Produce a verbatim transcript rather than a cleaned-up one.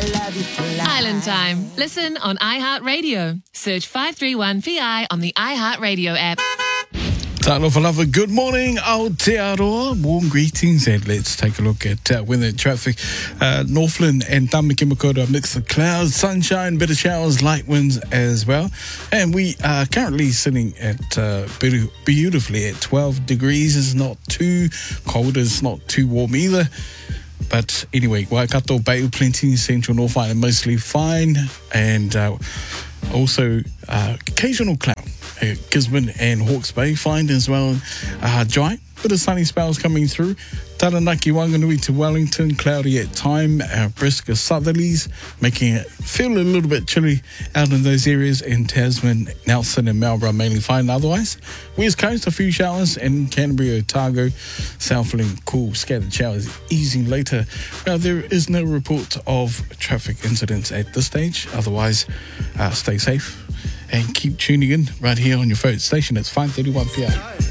Island Time. Listen on iHeartRadio. Search five three one V I on the iHeartRadio app. Ta'alofa lava, good morning, Aotearoa. Warm greetings, and let's take a look at uh, weather and traffic. Uh, Northland and Tamaki Makaurau, mix of clouds, sunshine, bit of showers, light winds as well. And we are currently sitting at uh, beautifully at twelve degrees. It's not too cold, it's not too warm either. But anyway, Waikato Bay, plenty, Central North Island mostly fine, and uh, also uh, occasional cloud. Uh, Gisborne and Hawke's Bay fine as well. Uh, dry, bit of sunny spells coming through. Taranaki, Wanganui to Wellington, cloudy at time. Uh, brisk southerlies, making it feel a little bit chilly out in those areas. In Tasman, Nelson and Marlborough mainly fine. Otherwise, West Coast, a few showers. And Canterbury, Otago, Southland, cool, scattered showers easing later. Now, there is no report of traffic incidents at this stage. Otherwise, uh, stay safe and keep tuning in right here on your favorite station. It's five thirty-one P M.